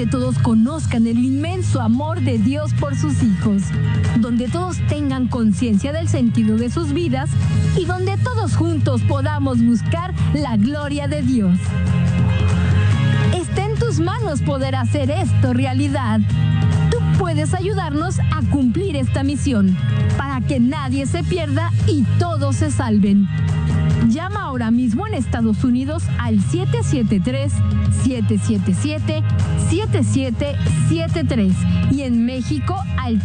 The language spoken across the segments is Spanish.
donde todos conozcan el inmenso amor de Dios por sus hijos, donde todos tengan conciencia del sentido de sus vidas y donde todos juntos podamos buscar la gloria de Dios. Está en tus manos poder hacer esto realidad. Tú puedes ayudarnos a cumplir esta misión para que nadie se pierda y todos se salven. Llama ahora mismo en Estados Unidos al 773-777-7773 y en México al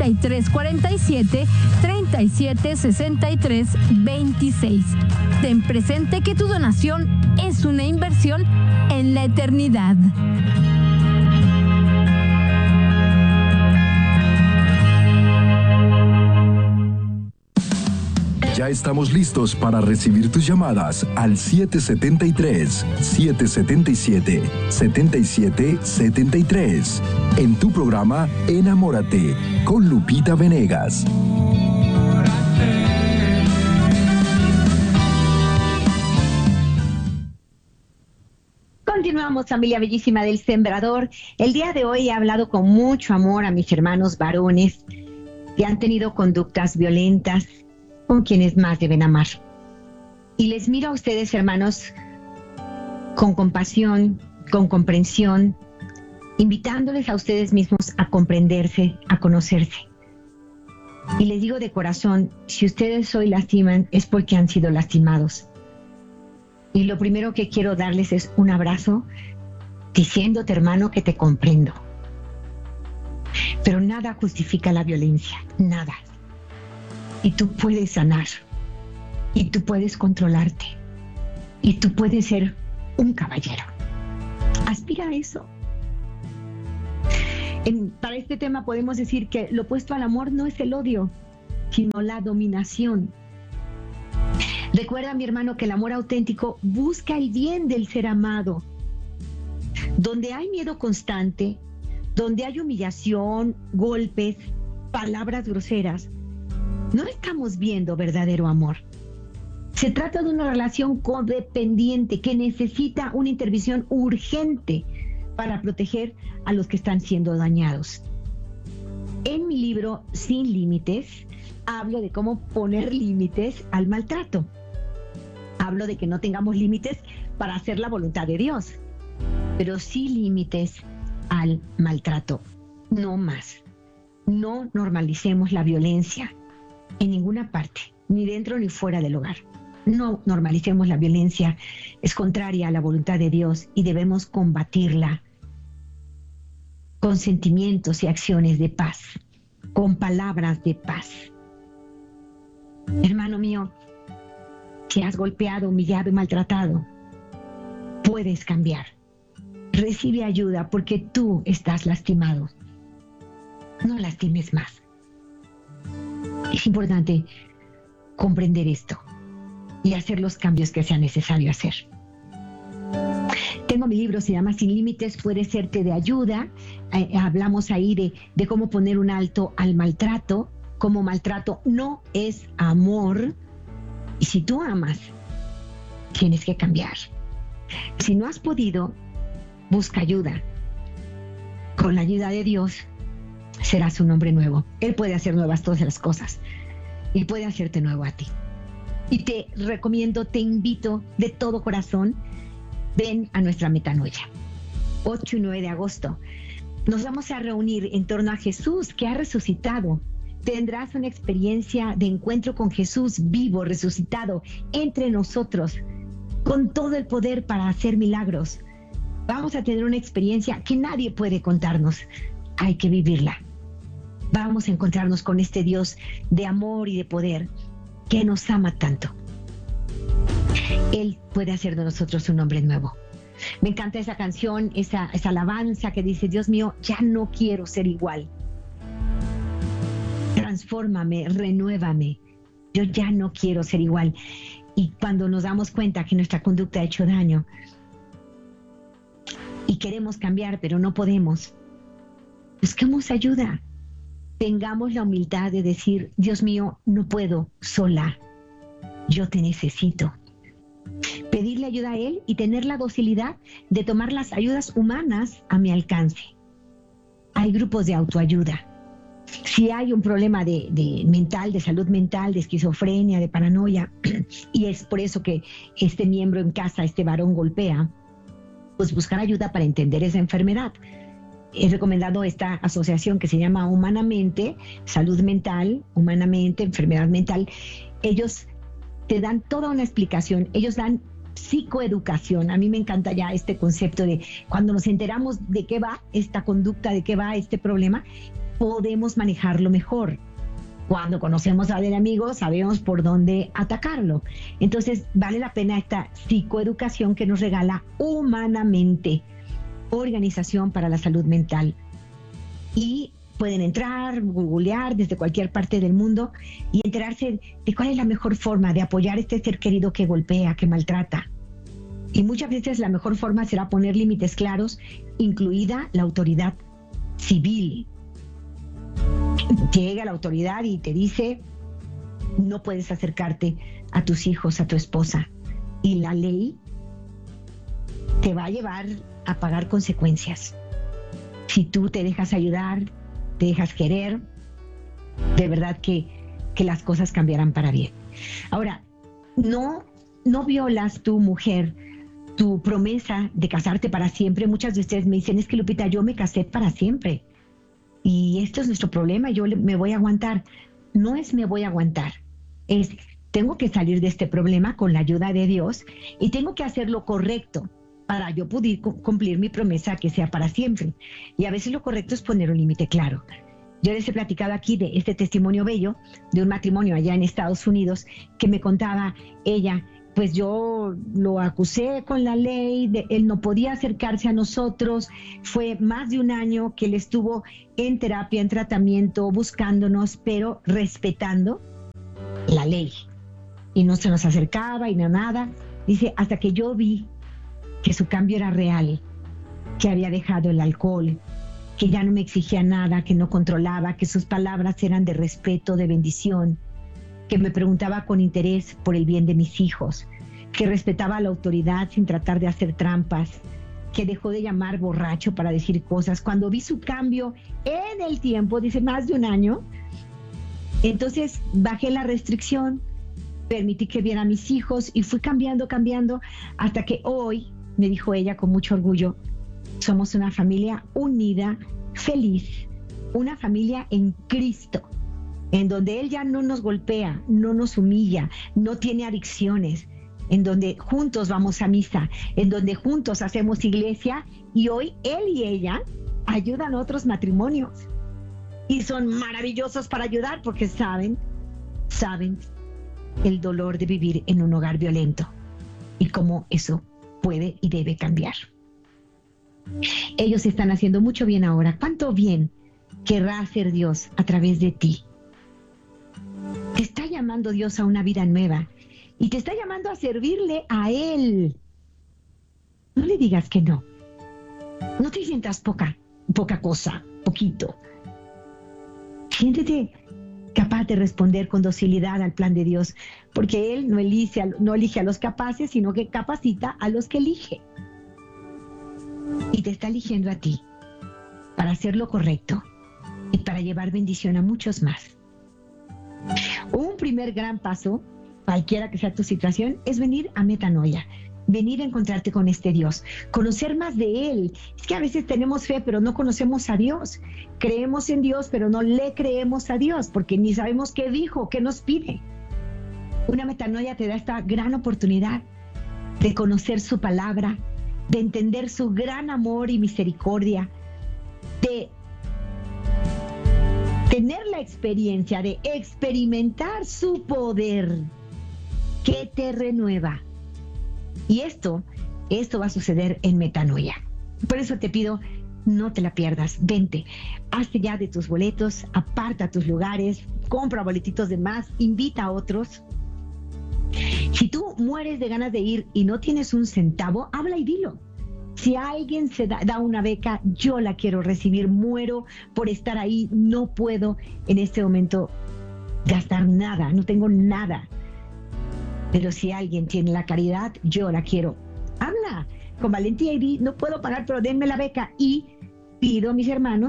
3347-3763-26. Ten presente que tu donación es una inversión en la eternidad. Ya estamos listos para recibir tus llamadas al 773-777-7773 en tu programa Enamórate con Lupita Venegas. Continuamos, familia bellísima del Sembrador. El día de hoy he hablado con mucho amor a mis hermanos varones que han tenido conductas violentas con quienes más deben amar. Y les miro a ustedes, hermanos, con compasión, con comprensión, invitándoles a ustedes mismos a comprenderse, a conocerse. Y les digo de corazón, si ustedes hoy lastiman es porque han sido lastimados. Y lo primero que quiero darles es un abrazo, diciéndote, hermano, que te comprendo. Pero nada justifica la violencia, nada. Y tú puedes sanar, y tú puedes controlarte, y tú puedes ser un caballero. Aspira a eso. Para este tema podemos decir que lo opuesto al amor no es el odio, sino la dominación. Recuerda, mi hermano, que el amor auténtico busca el bien del ser amado. Donde hay miedo constante, donde hay humillación, golpes, palabras groseras, no estamos viendo verdadero amor. Se trata de una relación codependiente que necesita una intervención urgente para proteger a los que están siendo dañados. En mi libro Sin Límites, hablo de cómo poner límites al maltrato. Hablo de que no tengamos límites para hacer la voluntad de Dios, pero sí límites al maltrato. No más. No normalicemos la violencia en ninguna parte, ni dentro ni fuera del hogar. No normalicemos la violencia, es contraria a la voluntad de Dios y debemos combatirla con sentimientos y acciones de paz, con palabras de paz. Hermano mío, si has golpeado, humillado y maltratado, puedes cambiar. Recibe ayuda porque tú estás lastimado. No lastimes más. Es importante comprender esto y hacer los cambios que sea necesario hacer. Tengo mi libro, se llama Sin Límites, puede serte de ayuda. Hablamos ahí de cómo poner un alto al maltrato, como maltrato no es amor. Y si tú amas, tienes que cambiar. Si no has podido, busca ayuda. Con la ayuda de Dios, serás un hombre nuevo. Él puede hacer nuevas todas las cosas. Él puede hacerte nuevo a ti. Y te recomiendo, te invito de todo corazón, ven a nuestra metanoia. 8 y 9 de agosto. Nos vamos a reunir en torno a Jesús que ha resucitado. Tendrás una experiencia de encuentro con Jesús vivo, resucitado, entre nosotros, con todo el poder para hacer milagros. Vamos a tener una experiencia que nadie puede contarnos. Hay que vivirla. Vamos a encontrarnos con este Dios de amor y de poder que nos ama tanto. Él puede hacer de nosotros un hombre nuevo. Me encanta esa canción, esa alabanza que dice: Dios mío, ya no quiero ser igual. Transfórmame, renuévame. Yo ya no quiero ser igual. Y cuando nos damos cuenta que nuestra conducta ha hecho daño y queremos cambiar, pero no podemos, busquemos ayuda. Tengamos la humildad de decir: Dios mío, no puedo sola. Yo te necesito. Pedirle ayuda a Él y tener la docilidad de tomar las ayudas humanas a mi alcance. hay grupos de autoayuda. Si hay un problema de mental, de salud mental, de esquizofrenia, de paranoia, y es por eso que este miembro en casa, este varón golpea, pues buscar ayuda para entender esa enfermedad. He recomendado esta asociación que se llama Humanamente, Salud Mental, Humanamente, Enfermedad Mental. Ellos te dan toda una explicación, ellos dan psicoeducación. A mí me encanta ya este concepto de cuando nos enteramos de qué va esta conducta, de qué va este problema, podemos manejarlo mejor. Cuando conocemos a del amigo, sabemos por dónde atacarlo. Entonces, vale la pena esta psicoeducación que nos regala Humanamente, Organización para la Salud Mental. Y pueden entrar, googlear desde cualquier parte del mundo y enterarse de cuál es la mejor forma de apoyar a este ser querido que golpea, que maltrata. Y muchas veces la mejor forma será poner límites claros, incluida la autoridad civil. Llega la autoridad y te dice, no puedes acercarte a tus hijos, a tu esposa. Y la ley te va a llevar a pagar consecuencias. Si tú te dejas ayudar, te dejas querer, de verdad que las cosas cambiarán para bien. Ahora, no violas tu mujer tu promesa de casarte para siempre. Muchas de ustedes me dicen, es que Lupita, yo me casé para siempre. Y esto es nuestro problema, yo me voy a aguantar. No es me voy a aguantar, es tengo que salir de este problema con la ayuda de Dios y tengo que hacer lo correcto para yo poder cumplir mi promesa que sea para siempre. Y a veces lo correcto es poner un límite claro. Yo les he platicado aquí de este testimonio bello de un matrimonio allá en Estados Unidos que me contaba ella, pues yo lo acusé con la ley, él no podía acercarse a nosotros, fue más de un año que él estuvo en terapia, en tratamiento, buscándonos, pero respetando la ley. Y no se nos acercaba y no nada. Dice, hasta que yo vi que su cambio era real, que había dejado el alcohol, que ya no me exigía nada, que no controlaba, que sus palabras eran de respeto, de bendición, que me preguntaba con interés por el bien de mis hijos, que respetaba a la autoridad sin tratar de hacer trampas, que dejó de llamar borracho para decir cosas. Cuando vi su cambio en el tiempo, dice más de un año, entonces bajé la restricción, permití que viera a mis hijos y fui cambiando, hasta que hoy, me dijo ella con mucho orgullo, somos una familia unida, feliz, una familia en Cristo, en donde Él ya no nos golpea, no nos humilla, no tiene adicciones, en donde juntos vamos a misa, en donde juntos hacemos iglesia y hoy Él y ella ayudan a otros matrimonios y son maravillosos para ayudar porque saben el dolor de vivir en un hogar violento y cómo eso puede y debe cambiar. Ellos están haciendo mucho bien ahora. ¿Cuánto bien querrá hacer Dios a través de ti? Te está llamando Dios a una vida nueva y te está llamando a servirle a Él. No le digas que no. No te sientas poca cosa, poquito. Siéntete capaz de responder con docilidad al plan de Dios, porque Él no elige a los capaces, sino que capacita a los que elige. Y te está eligiendo a ti para hacer lo correcto y para llevar bendición a muchos más. Un primer gran paso, cualquiera que sea tu situación, es venir a Metanoia, venir a encontrarte con este Dios, conocer más de Él. Es que a veces tenemos fe, pero no conocemos a Dios. Creemos en Dios, pero no le creemos a Dios, porque ni sabemos qué dijo, qué nos pide. Una Metanoia te da esta gran oportunidad de conocer su palabra, de entender su gran amor y misericordia, de tener la experiencia, de experimentar su poder que te renueva. Y esto va a suceder en Metanoia. Por eso te pido, no te la pierdas, vente, hazte ya de tus boletos, aparta tus lugares, compra boletitos de más, invita a otros. Si tú mueres de ganas de ir y no tienes un centavo, habla y dilo. Si alguien se da una beca, yo la quiero recibir, muero por estar ahí, no puedo en este momento gastar nada, no tengo nada. Pero si alguien tiene la caridad, yo la quiero. Habla con valentía y di, no puedo pagar, pero denme la beca. Y pido a mis hermanos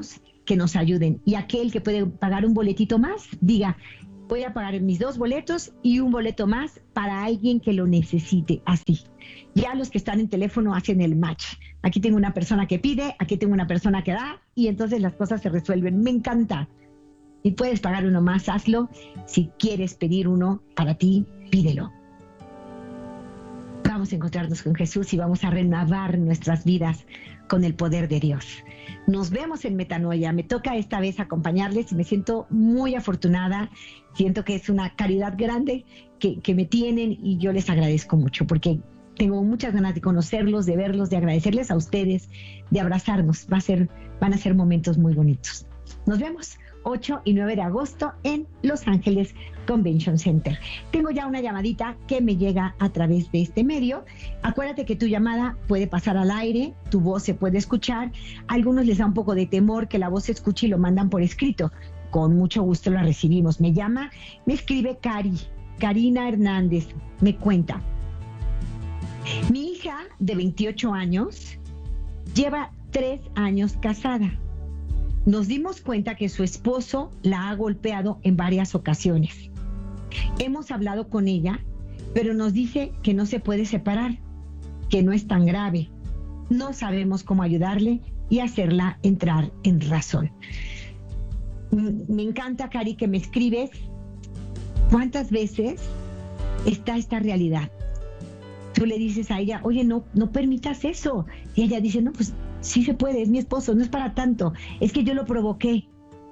que nos ayuden. Y aquel que puede pagar un boletito más, diga, voy a pagar mis 2 boletos y un boleto más para alguien que lo necesite, así. Ya los que están en teléfono hacen el match. Aquí tengo una persona que pide, aquí tengo una persona que da, y entonces las cosas se resuelven. Me encanta. Si puedes pagar uno más, hazlo. Si quieres pedir uno para ti, pídelo. Vamos a encontrarnos con Jesús y vamos a renovar nuestras vidas con el poder de Dios. Nos vemos en Metanoia. Me toca esta vez acompañarles y me siento muy afortunada. Siento que es una caridad grande que me tienen y yo les agradezco mucho porque tengo muchas ganas de conocerlos, de verlos, de agradecerles a ustedes, de abrazarnos. Van a ser momentos muy bonitos. Nos vemos 8 y 9 de agosto en Los Ángeles Convention Center. Tengo ya una llamadita que me llega a través de este medio. Acuérdate que tu llamada puede pasar al aire, tu voz se puede escuchar. A algunos les da un poco de temor que la voz se escuche y lo mandan por escrito. Con mucho gusto la recibimos. Me escribe Karina Hernández, me cuenta. Mi hija de 28 años lleva 3 años casada. Nos dimos cuenta que su esposo la ha golpeado en varias ocasiones. Hemos hablado con ella, pero nos dice que no se puede separar, que no es tan grave. No sabemos cómo ayudarle y hacerla entrar en razón. Me encanta, Cari, que me escribes. ¿Cuántas veces está esta realidad? Tú le dices a ella, oye, no permitas eso. Y ella dice, no, pues sí se puede, es mi esposo, no es para tanto, es que yo lo provoqué.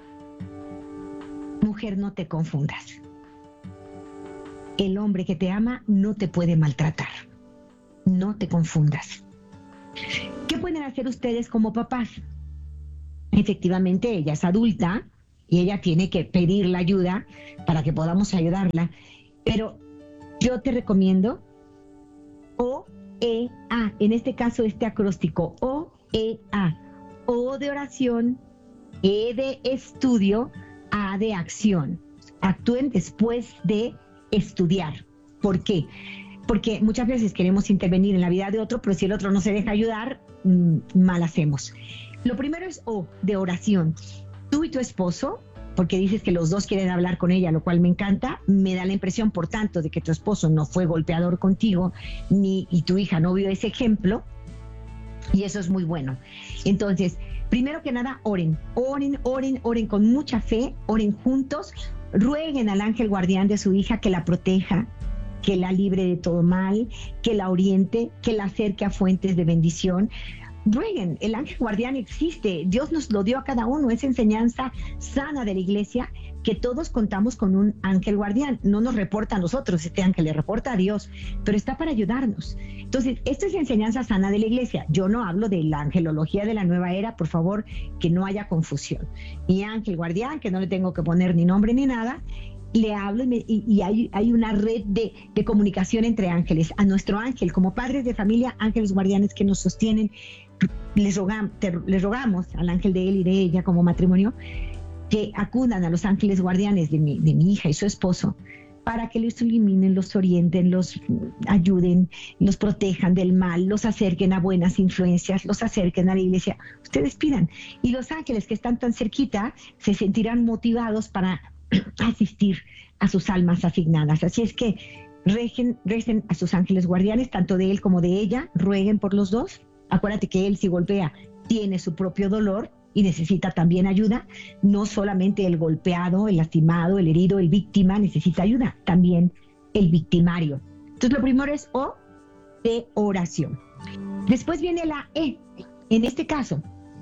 Mujer, no te confundas. El hombre que te ama no te puede maltratar. No te confundas. ¿Qué pueden hacer ustedes como papás? Efectivamente, ella es adulta y ella tiene que pedir la ayuda para que podamos ayudarla. Pero yo te recomiendo OEA, en este caso este acróstico, OEA, O de oración, E de estudio, A de acción. Actúen después de estudiar. ¿Por qué? Porque muchas veces queremos intervenir en la vida de otro, pero si el otro no se deja ayudar, mal hacemos. Lo primero es O, de oración. Tú y tu esposo, porque dices que los dos quieren hablar con ella, lo cual me encanta, me da la impresión, por tanto, de que tu esposo no fue golpeador contigo, y tu hija no vio ese ejemplo, y eso es muy bueno. Entonces, primero que nada, oren con mucha fe, oren juntos, rueguen al ángel guardián de su hija que la proteja, que la libre de todo mal, que la oriente, que la acerque a fuentes de bendición. Rueguen, el ángel guardián existe, Dios nos lo dio a cada uno, es enseñanza sana de la iglesia, que todos contamos con un ángel guardián, no nos reporta a nosotros, este ángel le reporta a Dios, pero está para ayudarnos. Entonces, esto es enseñanza sana de la iglesia, yo no hablo de la angelología de la nueva era, por favor, que no haya confusión. Mi ángel guardián, que no le tengo que poner ni nombre ni nada, le hablo y hay una red de comunicación entre ángeles. A nuestro ángel, como padres de familia, ángeles guardianes que nos sostienen, les rogamos al ángel de él y de ella como matrimonio que acudan a los ángeles guardianes de mi hija y su esposo para que los iluminen, los orienten, los ayuden, los protejan del mal, los acerquen a buenas influencias, los acerquen a la iglesia. Ustedes pidan. Y los ángeles que están tan cerquita se sentirán motivados para asistir a sus almas asignadas. Así es que recen a sus ángeles guardianes, tanto de él como de ella, rueguen por los dos. Acuérdate que él, si golpea, tiene su propio dolor y necesita también ayuda. No solamente el golpeado, el lastimado, el herido, el víctima necesita ayuda, también el victimario. Entonces, lo primero es O, de oración. Después viene la E. En este caso,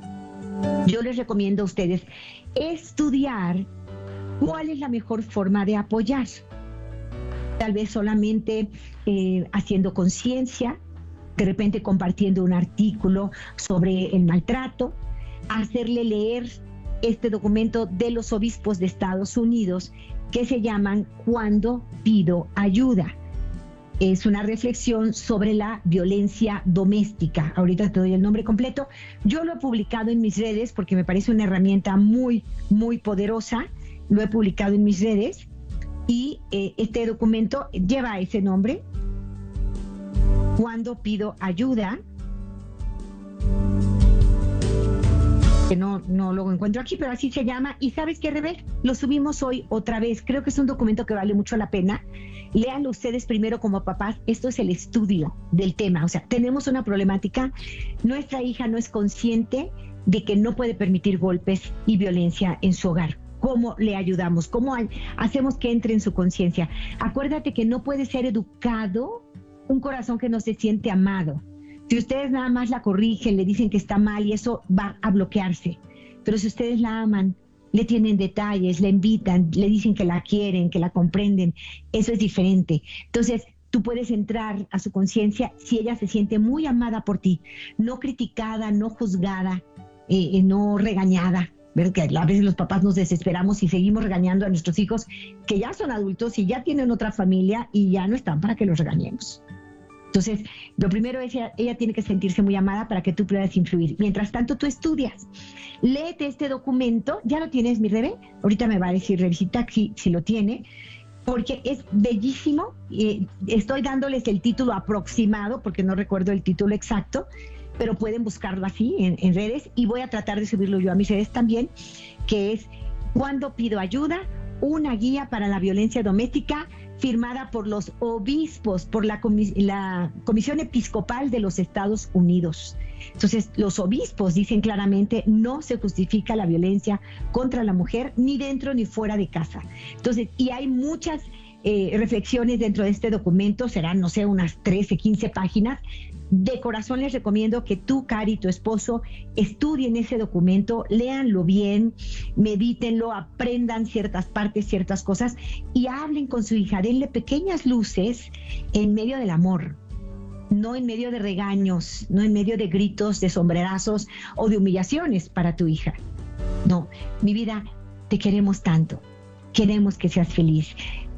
yo les recomiendo a ustedes estudiar cuál es la mejor forma de apoyar. Tal vez solamente haciendo conciencia, de repente compartiendo un artículo sobre el maltrato, hacerle leer este documento de los obispos de Estados Unidos que se llaman Cuando pido ayuda. Es una reflexión sobre la violencia doméstica. Ahorita te doy el nombre completo. Yo lo he publicado en mis redes porque me parece una herramienta muy, muy poderosa. Lo he publicado en mis redes y este documento lleva ese nombre, Cuando pido ayuda. que no lo encuentro aquí, pero así se llama. Y ¿sabes qué, Rebe? Lo subimos hoy otra vez. Creo que es un documento que vale mucho la pena. Léanlo ustedes primero como papás. Esto es el estudio del tema. O sea, tenemos una problemática. Nuestra hija no es consciente de que no puede permitir golpes y violencia en su hogar. ¿Cómo le ayudamos? ¿Cómo hacemos que entre en su conciencia? Acuérdate que no puede ser educado un corazón que no se siente amado. Si ustedes nada más la corrigen, le dicen que está mal y eso va a bloquearse. Pero si ustedes la aman, le tienen detalles, le invitan, le dicen que la quieren, que la comprenden, eso es diferente. Entonces, tú puedes entrar a su conciencia si ella se siente muy amada por ti, no criticada, no juzgada, no regañada. ¿Verdad? Que a veces los papás nos desesperamos y seguimos regañando a nuestros hijos que ya son adultos y ya tienen otra familia y ya no están para que los regañemos. Entonces, lo primero es ella tiene que sentirse muy amada para que tú puedas influir. Mientras tanto, tú estudias. Léete este documento. ¿Ya lo tienes, mi Rebe? Ahorita me va a decir Revisita si lo tiene, porque es bellísimo. Estoy dándoles el título aproximado, porque no recuerdo el título exacto, pero pueden buscarlo así en redes, y voy a tratar de subirlo yo a mis redes también, que es ¿Cuándo pido ayuda? Una guía para la violencia doméstica, firmada por los obispos, por la Comisión Episcopal de los Estados Unidos. Entonces, los obispos dicen claramente, no se justifica la violencia contra la mujer, ni dentro ni fuera de casa. Entonces, y hay muchas reflexiones dentro de este documento, serán, no sé, unas 13, 15 páginas. De corazón les recomiendo que tú, Cari, tu esposo, estudien ese documento, léanlo bien, medítenlo, aprendan ciertas partes, ciertas cosas y hablen con su hija, denle pequeñas luces en medio del amor, no en medio de regaños, no en medio de gritos, de sombrerazos o de humillaciones para tu hija. No, mi vida, te queremos tanto. Queremos que seas feliz.